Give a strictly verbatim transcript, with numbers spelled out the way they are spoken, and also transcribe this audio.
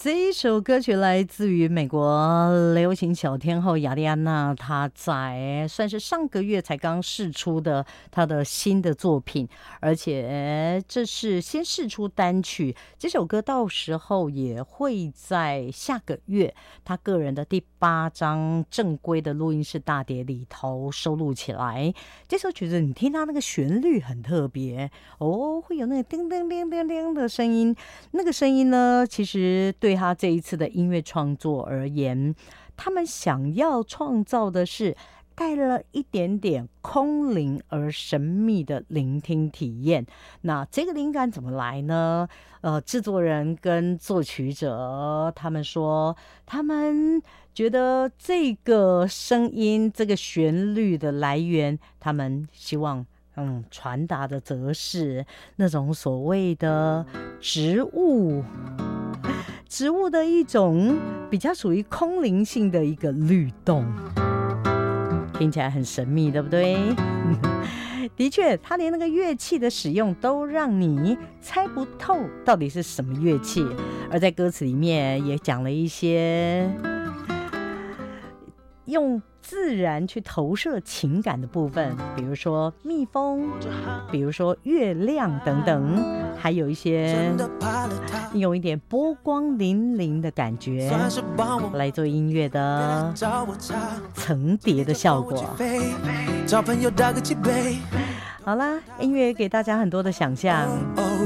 这一首歌曲来自于美国流行小天后雅丽安娜，她在算是上个月才刚释出的她的新的作品，而且这是先释出单曲，这首歌到时候也会在下个月她个人的第八张正规的录音室大碟里头收录起来。这首曲子你听它那个旋律很特别哦，会有那个叮叮叮叮叮的声音，那个声音呢，其实对他这一次的音乐创作而言，他们想要创造的是带了一点点空灵而神秘的聆听体验。那这个灵感怎么来呢？呃，制作人跟作曲者他们说，他们觉得这个声音、这个旋律的来源，他们希望嗯传达的则是那种所谓的植物。植物的一种比较属于空灵性的一个律动，听起来很神秘，对不对？的确，它连那个乐器的使用都让你猜不透到底是什么乐器，而在歌词里面也讲了一些用自然去投射情感的部分，比如说蜜蜂，比如说月亮等等，还有一些用一点波光粼粼的感觉来做音乐的层叠的效果。好啦，音乐给大家很多的想象，